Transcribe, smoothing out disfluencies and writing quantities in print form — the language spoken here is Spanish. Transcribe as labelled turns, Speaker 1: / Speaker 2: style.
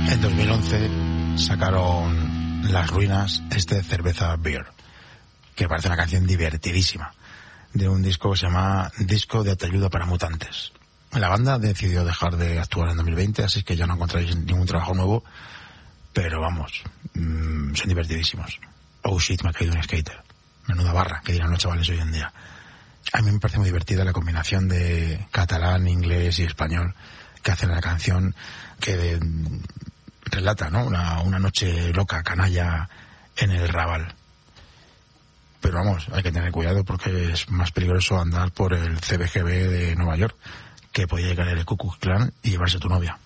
Speaker 1: En 2011 sacaron Las Ruinas, Cerveza Beer, que parece una canción divertidísima, de un disco que se llama Disco de Ayuda para Mutantes. La banda decidió dejar de actuar en 2020, así que ya no encontráis ningún trabajo nuevo, pero vamos, son divertidísimos. Oh shit, me ha caído un skater. Menuda barra, que dirán los chavales hoy en día. A mí me parece muy divertida la combinación de catalán, inglés y español que hacen la canción, que relata, ¿no?, una noche loca, canalla en el Raval. Pero vamos, hay que tener cuidado porque es más peligroso andar por el CBGB de Nueva York, que podía llegar el Ku Klux Klan y llevarse a tu novia.